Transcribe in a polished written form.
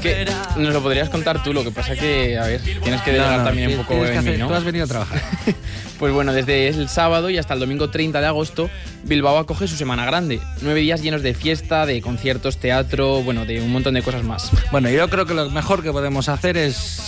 que nos lo podrías contar tú, lo que pasa que, a ver, tienes que delegar también un poco en mí, ¿no? Tú has venido a trabajar. Pues bueno, desde el sábado y hasta el domingo 30 de agosto, Bilbao acoge su Semana Grande. 9 días llenos de fiesta, de conciertos, teatro, bueno, de un montón de cosas más. Bueno, yo creo que lo mejor que podemos hacer es